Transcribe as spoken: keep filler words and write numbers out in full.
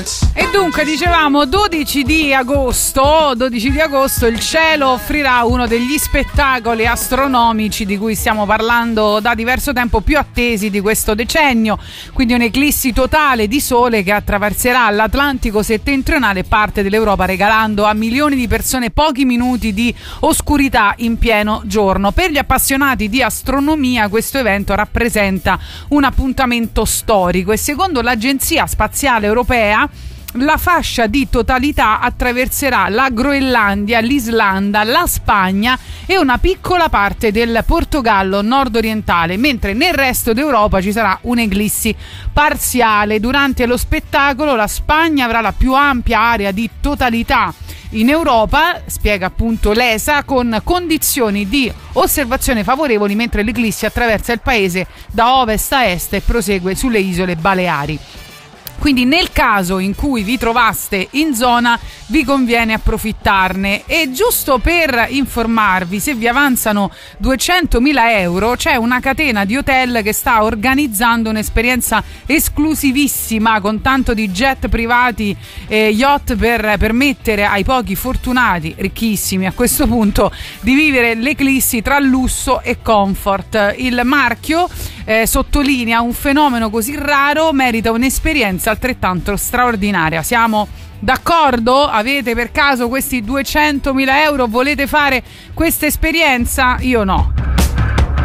E dunque dicevamo dodici di agosto, dodici di agosto il cielo offrirà uno degli spettacoli astronomici di cui stiamo parlando da diverso tempo, più attesi di questo decennio, quindi un'eclissi totale di sole che attraverserà l'Atlantico settentrionale e parte dell'Europa, regalando a milioni di persone pochi minuti di oscurità in pieno giorno. Per gli appassionati di astronomia questo evento rappresenta un appuntamento storico e secondo l'Agenzia Spaziale Europea la fascia di totalità attraverserà la Groenlandia, l'Islanda, la Spagna e una piccola parte del Portogallo nord-orientale, mentre nel resto d'Europa ci sarà un'eclissi parziale. Durante lo spettacolo la Spagna avrà la più ampia area di totalità in Europa, spiega appunto l'E S A, con condizioni di osservazione favorevoli, mentre l'eclissi attraversa il paese da ovest a est e prosegue sulle isole Baleari. Quindi nel caso in cui vi trovaste in zona vi conviene approfittarne. E giusto per informarvi, se vi avanzano duecentomila euro c'è una catena di hotel che sta organizzando un'esperienza esclusivissima con tanto di jet privati e yacht per permettere ai pochi fortunati, ricchissimi a questo punto, di vivere l'eclissi tra lusso e comfort. Il marchio eh, sottolinea: un fenomeno così raro merita un'esperienza altrettanto straordinaria. Siamo d'accordo? Avete per caso questi duecentomila euro? Volete fare questa esperienza? Io no.